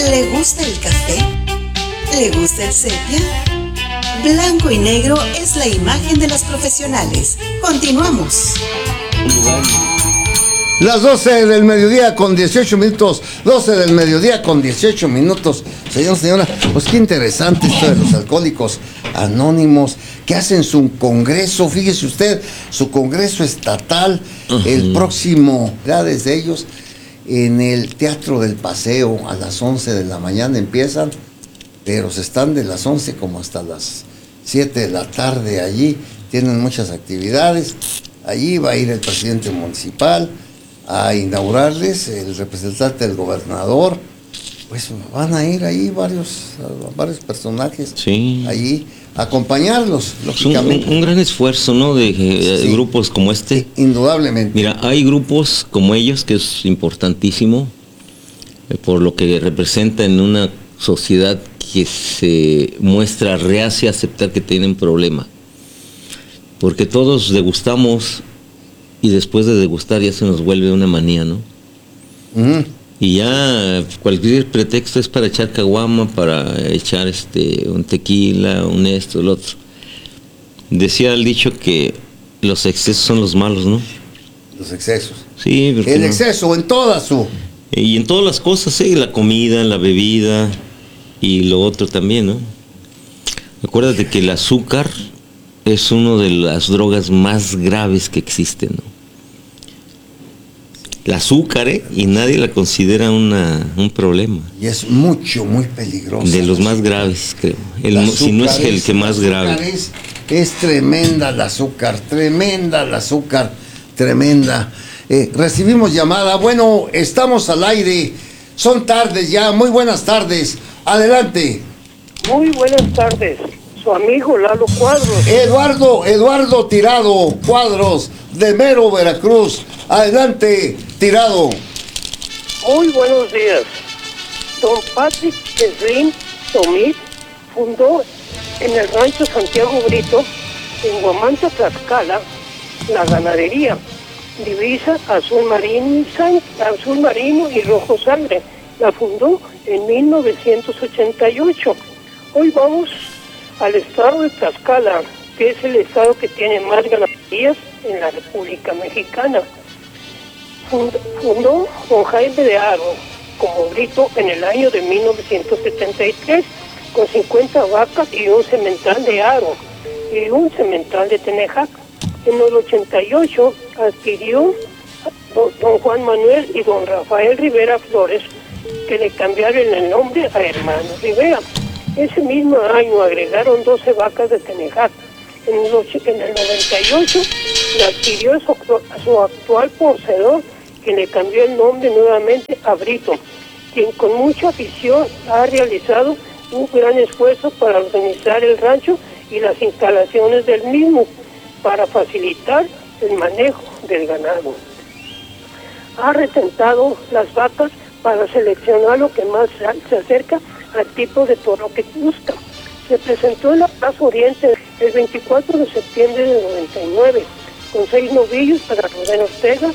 ¿Le gusta el café? ¿Le gusta el sepia? Blanco y negro es la imagen de los profesionales. Continuamos. Las 12 del mediodía con 18 minutos. 12 del mediodía con 18 minutos. Señora, pues qué interesante esto de los alcohólicos anónimos que hacen su congreso. Fíjese usted, su congreso estatal, el próximo, ya desde ellos, en el Teatro del Paseo, a las 11 de la mañana empiezan, pero se están de las 11 como hasta las 7 de la tarde allí. Tienen muchas actividades. Allí va a ir el presidente municipal a inaugurarles, el representante del gobernador. Pues van a ir ahí varios personajes, sí, allí a acompañarlos, lógicamente. Un gran esfuerzo, ¿no? De sí, grupos como este. Indudablemente. Mira, hay grupos como ellos que es importantísimo por lo que representa en una sociedad que se muestra reacia a aceptar que tienen problema. Porque todos degustamos y después de degustar ya se nos vuelve una manía, ¿no? Y ya cualquier pretexto es para echar caguama, para echar un tequila, un esto, el otro. Decía el dicho que los excesos son los malos, ¿no? Los excesos. Sí. El exceso en toda su... Y en todas las cosas, sí, la comida, la bebida y lo otro también, ¿no? Acuérdate que el azúcar es una de las drogas más graves que existen, ¿no? El azúcar, y nadie la considera un problema. Y es muy peligroso. De los más graves, creo. Si no es el que más grave. Es tremenda el azúcar, tremenda. Recibimos llamada. Bueno, estamos al aire. Son tardes ya. Muy buenas tardes. Adelante. Muy buenas tardes. Su amigo Lalo Cuadros. Eduardo Tirado Cuadros, de Mero, Veracruz. Adelante, Tirado. Muy buenos días. Don Patrick Slim Tomit fundó en el rancho Santiago Brito, en Huamantla, Tlaxcala, la ganadería Divisa Azul Marino y Rojo Sangre. La fundó en 1988. Hoy vamos al estado de Tlaxcala, que es el estado que tiene más ganaderías en la República Mexicana. Fundó don Jaime de Aro como Brito en el año de 1973, con 50 vacas y un semental de Aro y un semental de Tenejac. En el 88 adquirió don Juan Manuel y don Rafael Rivera Flores, que le cambiaron el nombre a Hermanos Rivera. Ese mismo año agregaron 12 vacas de Tenejac. En el 98 le adquirió a su actual poseedor, que le cambió el nombre nuevamente a Brito, quien con mucha afición ha realizado un gran esfuerzo para organizar el rancho y las instalaciones del mismo, para facilitar el manejo del ganado. Ha retentado las vacas para seleccionar lo que más se acerca al tipo de toro que busca. Se presentó en la Plaza Oriente el 24 de septiembre de 99, con 6 novillos para Rubén Ortega,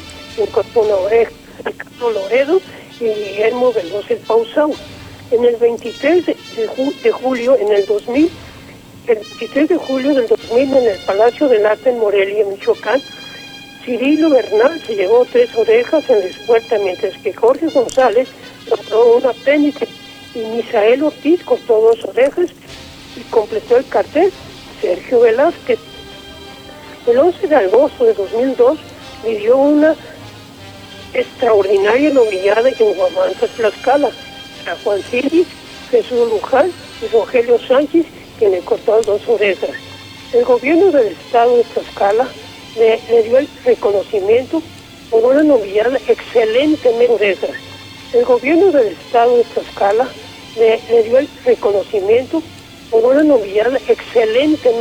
Ricardo Loredo y Guillermo Veloz el Pausao. En el 23 de julio en el 2000, el 23 de julio del 2000, en el Palacio del Arte en Morelia, Michoacán, Cirilo Bernal se llevó 3 orejas en la espuerta, mientras que Jorge González logró un apéndice y Misael Ortiz cortó 2 orejas y completó el cartel Sergio Velázquez. El 11 de agosto de 2002 lidió una extraordinaria novillada en Huamantla, Tlaxcala, a Juan Silvis, Jesús Luján y Rogelio Sánchez, que le cortó 2 orejas. El gobierno del estado de Tlaxcala le dio el reconocimiento por una novillada excelentemente orejas. El gobierno del estado de Tlaxcala le dio el reconocimiento por una novillada excelentemente